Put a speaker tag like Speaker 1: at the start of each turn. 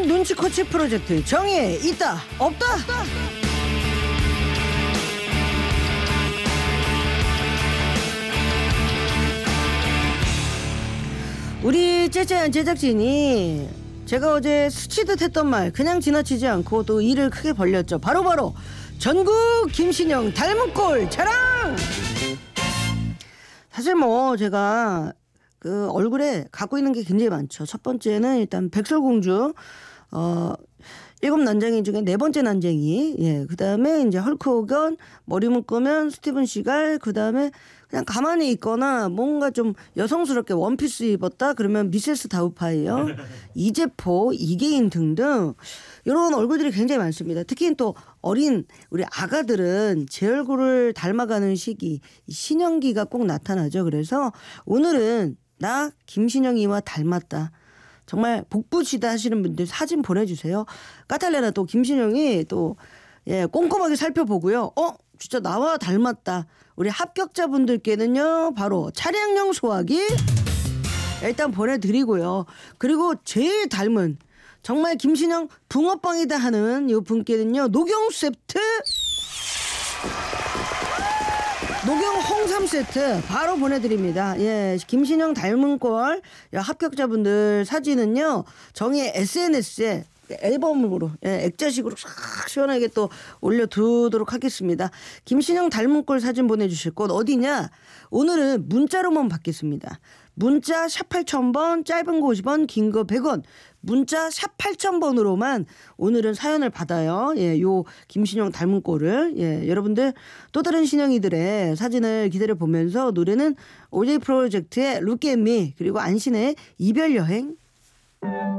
Speaker 1: 눈치코치 프로젝트 정의에 있다 없다. 우리 째째한 제작진이 제가 어제 스치듯 했던 말 그냥 지나치지 않고 또 일을 크게 벌렸죠. 바로 전국 김신영 닮은 꼴 자랑. 사실 뭐 제가 그 얼굴에 갖고 있는 게 굉장히 많죠. 첫 번째는 일단 백설공주, 일곱 난쟁이 중에 네 번째 난쟁이, 그 다음에 이제 헐크 호건, 머리 묶으면 스티븐 시갈, 그 다음에 그냥 가만히 있거나 뭔가 좀 여성스럽게 원피스 입었다 그러면 미세스 다우파이어, 이재포, 이계인 등등 이런 얼굴들이 굉장히 많습니다. 특히 또 어린 우리 아가들은 제 얼굴을 닮아가는 시기, 신영기가 꼭 나타나죠. 그래서 오늘은 나 김신영이와 닮았다. 정말 복부시다 하시는 분들 사진 보내주세요. 까탈레나 또 김신영이 또 꼼꼼하게 살펴보고요. 진짜 나와 닮았다. 우리 합격자분들께는요 바로 차량용 소화기 일단 보내드리고요. 그리고 제일 닮은 정말 김신영 붕어빵이다 하는 이 분께는요 녹용 세트, 녹용 홍삼 세트 바로 보내드립니다. 김신영 닮은 꼴 합격자분들 사진은요 정의 SNS에 앨범으로 액자식으로 싹 시원하게 또 올려두도록 하겠습니다. 김신영 닮은 꼴 사진 보내주실 곳 어디냐? 오늘은 문자로만 받겠습니다. 문자 샵 8000번, 짧은 거 50원, 긴 거 100원. 문자 샵 8000번으로만 오늘은 사연을 받아요. 요 김신영 닮은 꼴을 여러분들 또 다른 신영이들의 사진을 기다려 보면서 노래는 OJ 프로젝트의 Look at Me 그리고 안신의 이별 여행.